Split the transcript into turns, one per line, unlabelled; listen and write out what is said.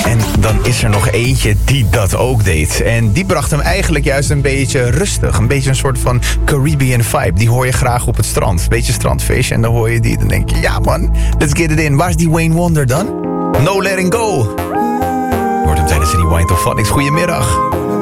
En dan is er nog eentje die dat ook deed. En die bracht hem eigenlijk juist een beetje rustig. Een beetje een soort van Caribbean vibe. Die hoor je graag op het strand. Beetje strandfeestje en dan hoor je die. Dan denk je, ja man, let's get it in. Waar is die Wayne Wonder dan? No Letting Go. Je hoort hem tijdens de Rewind of Phonics. Goedemiddag.